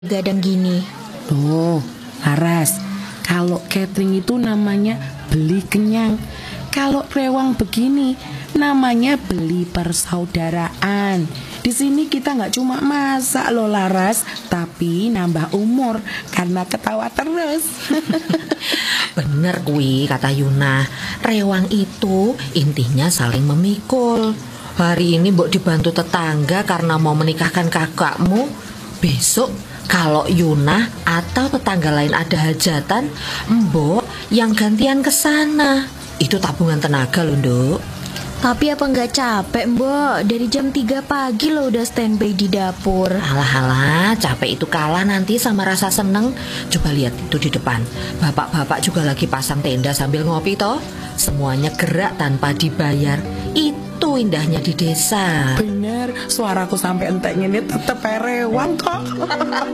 gadang gini. Tuh, Laras, kalau catering itu namanya beli kenyang. Kalau rewang begini, namanya beli persaudaraan. Di sini kita nggak cuma masak loh Laras, tapi nambah umur karena ketawa terus. Bener kuwi kata Yuna. Rewang itu intinya saling memikul. Hari ini mbok dibantu tetangga karena mau menikahkan kakakmu. Besok kalau Yuna atau tetangga lain ada hajatan, mbok yang gantian ke sana. Itu tabungan tenaga loh, Nduk. Tapi apa nggak capek, Mbok? Dari jam 3 pagi lo udah standby di dapur. Alah, capek itu kalah nanti sama rasa seneng. Coba lihat itu di depan. Bapak-bapak juga lagi pasang tenda sambil ngopi toh. Semuanya gerak tanpa dibayar. Itu indahnya di desa. Bener, suaraku sampai entek ini tetep rewang kok.